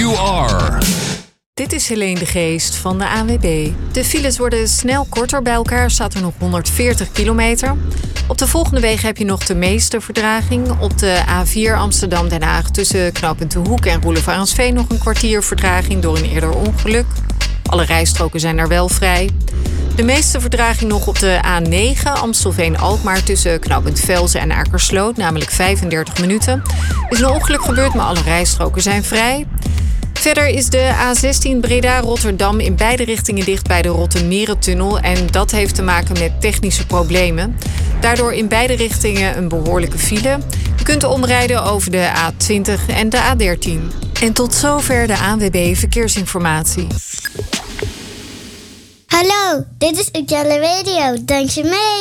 you are. Dit is Helene de Geest van de ANWB. De files worden snel korter. Bij elkaar staat er nog 140 kilometer. Op de volgende wegen heb je nog de meeste vertraging. Op de A4 Amsterdam-Den Haag tussen knooppunt De Hoek en Roelof-Arendsveen nog een kwartier vertraging door een eerder ongeluk. Alle rijstroken zijn er wel vrij. De meeste vertraging nog op de A9 Amstelveen-Alkmaar tussen knooppunt Velzen en Akersloot, namelijk 35 minuten. Er is een ongeluk gebeurd, maar alle rijstroken zijn vrij. Verder is de A16 Breda-Rotterdam in beide richtingen dicht bij de Rottermerentunnel. En dat heeft te maken met technische problemen. Daardoor in beide richtingen een behoorlijke file. Je kunt omrijden over de A20 en de A13. En tot zover de ANWB Verkeersinformatie. Hallo, dit is Ujelle Radio. Dank je mee.